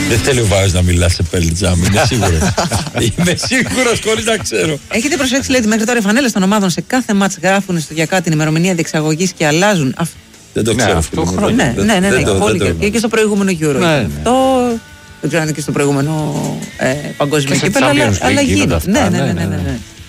Δεν θέλει ο Βάος να μιλά σε Pearl Jam, είμαι σίγουρος. Είμαι σίγουρος, χωρίς να ξέρω. Έχετε προσέξει, λέει, ότι μέχρι τώρα οι φανέλες των ομάδων σε κάθε μάτς γράφουν στοιχειακά την ημερομηνία διεξαγωγής και αλλάζουν. Δεν το ξέρω αυτό. Ναι, και στο προηγούμενο Euro. Αυτό. Δεν ξέρω αν και στο προηγούμενο παγκόσμιο κύπελλο, αλλά γίνεται. Ναι.